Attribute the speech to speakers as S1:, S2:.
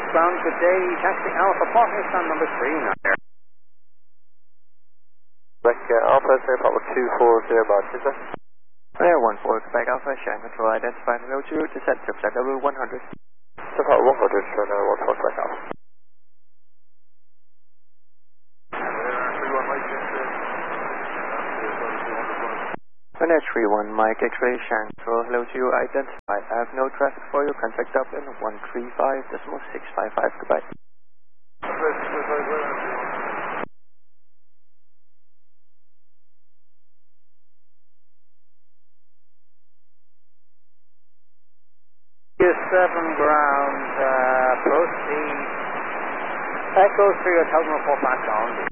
S1: ground, good day, taxi Alpha Partner, stand number 3 now.
S2: Quebec Alpha, Sierra Papa 240 about, is that?
S3: Air 14, Quebec Alpha, Shanghai Control identified hello to descent to flight level 100.
S2: Sierra Papa 100, turn 14 Quebec Alpha.
S3: Air 31, Mike X-ray, Shanghai Control hello to you identified. I have no traffic for you, contact Dublin 135.655, goodbye.
S1: Seven ground, proceed. Echo 3, your Hotel report back on.